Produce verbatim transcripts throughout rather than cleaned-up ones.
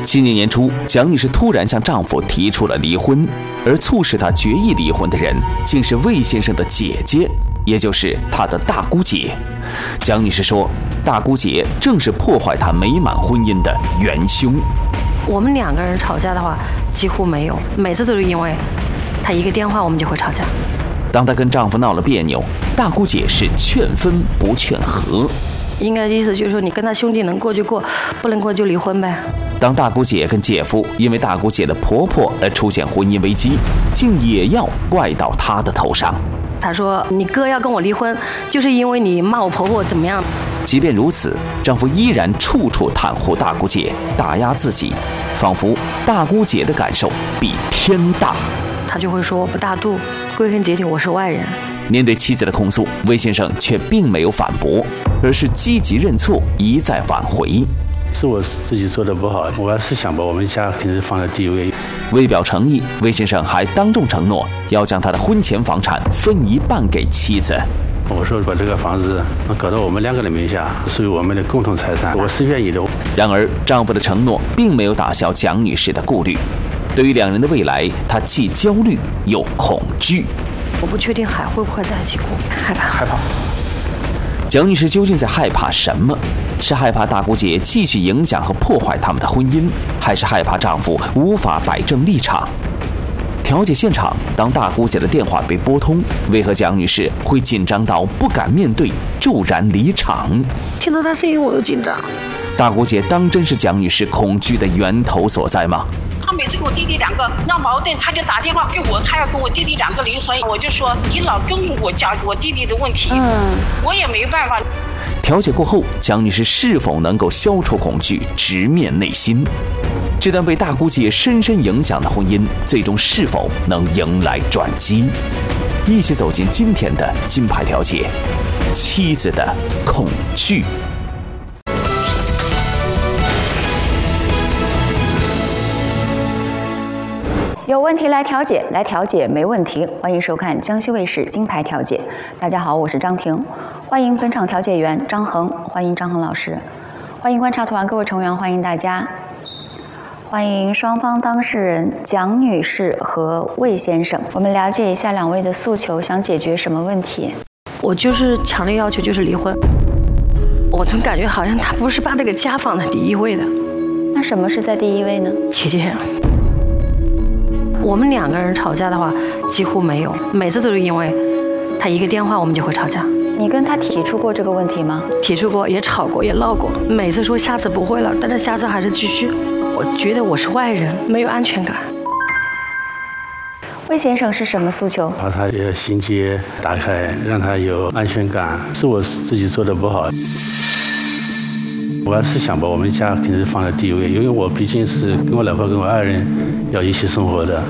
今年年初，蒋女士突然向丈夫提出了离婚，而促使她决意离婚的人，竟是魏先生的姐姐，也就是她的大姑姐。蒋女士说，大姑姐正是破坏她美满婚姻的元凶。 我们两个人吵架的话，几乎没有，每次都是因为她一个电话，我们就会吵架。 当她跟丈夫闹了别扭，大姑姐是劝分不劝和。 应该意思就是说，你跟他兄弟能过就过，不能过就离婚呗。 当大姑姐跟姐夫因为大姑姐的婆婆而出现婚姻危机，竟也要怪到她的头上。 她说：“你哥要跟我离婚，就是因为你骂我婆婆怎么样。” 即便如此，丈夫依然处处袒护大姑姐，打压自己，仿佛大姑姐的感受比天大。 他就会说：“我不大度，归根结底我是外人。” 面对妻子的控诉，魏先生却并没有反驳，而是积极认错，一再挽回。 是我自己做的不好，我要是想把我们家肯定是放在第一位。 为表诚意，魏先生还当众承诺要将他的婚前房产分一半给妻子。 我说把这个房子搞到我们两个人名下，属于我们的共同财产，我是愿意的。 然而，丈夫的承诺并没有打消蒋女士的顾虑。对于两人的未来，她既焦虑又恐惧。 我不确定还会不会在一起过，害怕。 害怕。 蒋女士究竟在害怕什么？是害怕大姑姐继续影响和破坏他们的婚姻，还是害怕丈夫无法摆正立场？调解现场，当大姑姐的电话被拨通，为何蒋女士会紧张到不敢面对，骤然离场？ 听到她声音我都紧张。 大姑姐当真是蒋女士恐惧的源头所在吗？ 他每次跟我弟弟两个闹矛盾，他就打电话给我，他要跟我弟弟两个离婚，我就说你老跟我讲我弟弟的问题，嗯，我也没办法。 调解过后，蒋女士是否能够消除恐惧，直面内心？这段被大姑姐深深影响的婚姻，最终是否能迎来转机？一起走进今天的金牌调解，妻子的恐惧。 有问题来调解，来调解没问题。欢迎收看江西卫视金牌调解。大家好，我是张婷，欢迎本场调解员张恒，欢迎张恒老师，欢迎观察团各位成员，欢迎大家，欢迎双方当事人蒋女士和魏先生。我们了解一下两位的诉求，想解决什么问题？ 我就是强烈要求就是离婚。我总感觉好像他不是把这个家放在第一位的。 那什么是在第一位呢？ 姐姐。我们两个人吵架的话，几乎没有，每次都是因为他一个电话，我们就会吵架。 你跟他提出过这个问题吗？ 提出过，也吵过，也闹过。每次说下次不会了，但是下次还是继续。我觉得我是外人，没有安全感。 魏先生是什么诉求？ 把他的心结打开，让他有安全感。是我自己做的不好。我要是想把我们家肯定是放在第一位，因为我毕竟是跟我老婆跟我爱人要一起生活的。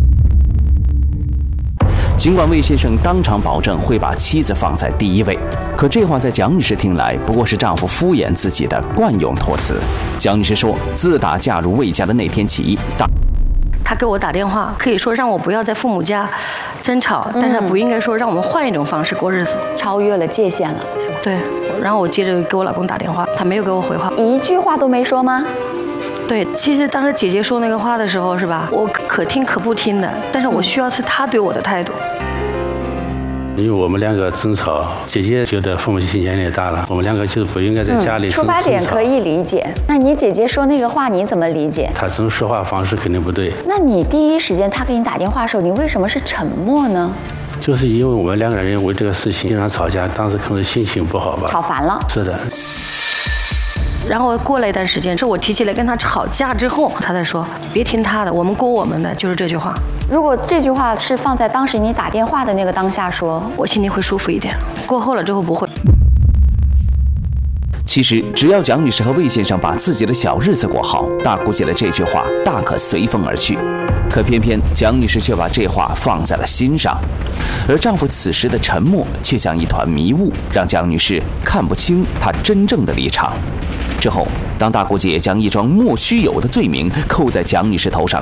尽管魏先生当场保证会把妻子放在第一位，可这话在蒋女士听来不过是丈夫敷衍自己的惯用托词。蒋女士说，自打嫁入魏家的那天起，大他给我打电话，可以说让我不要在父母家争吵，但是不应该说让我们换一种方式过日子， 超越了界限了。 对，然后我接着给我老公打电话，他没有给我回话， 一句话都没说吗？ 对，其实当时姐姐说那个话的时候，是吧？我可听可不听的，但是我需要是她对我的态度。 因为我们两个争吵，姐姐觉得父母亲年龄也大了，我们两个就是不应该在家里争吵。 出发点可以理解，那你姐姐说那个话你怎么理解？ 她这种说话方式肯定不对。 那你第一时间她给你打电话的时候，你为什么是沉默呢？ 就是因为我们两个人为这个事情经常吵架，当时可能心情不好吧。 吵烦了。 是的。 然后过了一段时间，是我提起来跟他吵架之后，他才说别听他的，我们过我们的，就是这句话。 如果这句话是放在当时你打电话的那个当下说， 我心里会舒服一点。过后了之后不会。 其实只要蒋女士和魏先生把自己的小日子过好，大姑姐的这句话大可随风而去。可偏偏蒋女士却把这话放在了心上，而丈夫此时的沉默却像一团迷雾，让蒋女士看不清她真正的立场。之后，当大姑姐将一桩莫须有的罪名扣在蒋女士头上